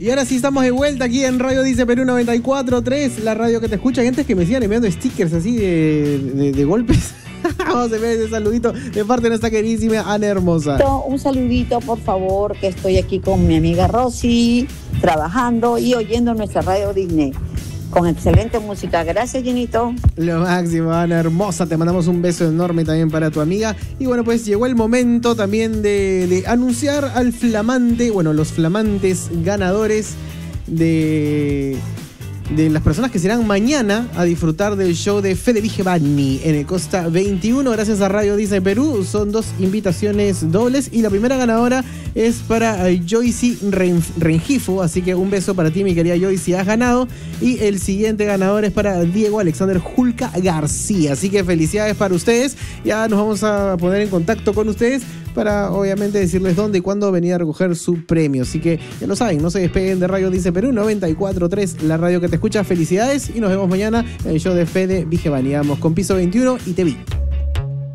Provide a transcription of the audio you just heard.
Y ahora sí estamos de vuelta aquí en Radio Dice Perú 94.3, la radio que te escucha. Gente que me sigan enviando stickers así de golpes. Vamos a ver ese saludito de parte de nuestra queridísima Ana Hermosa. Un saludito, por favor, que estoy aquí con mi amiga Rosy, trabajando y oyendo nuestra Radio Disney. Con excelente música. Gracias, Ginito. Lo máximo, Ana Hermosa. Te mandamos un beso enorme también para tu amiga. Y bueno, pues llegó el momento también de anunciar al flamante, bueno, los flamantes ganadores de las personas que serán mañana a disfrutar del show de Fede Vigevani en el Costa 21. Gracias a Radio Disney Perú. Son 2 invitaciones dobles. Y la primera ganadora es para Joyce Rengifo. Así que un beso para ti, mi querida Joyce. Has ganado. Y el siguiente ganador es para Diego Alexander Julca García. Así que felicidades para ustedes. Ya nos vamos a poner en contacto con ustedes para obviamente decirles dónde y cuándo venir a recoger su premio. Así que ya lo saben, no se despeguen de Radio Dice Perú 94.3, la radio que te escucha. Felicidades y nos vemos mañana en el show de Fede Vigevani. Vamos con Piso 21 y te vi.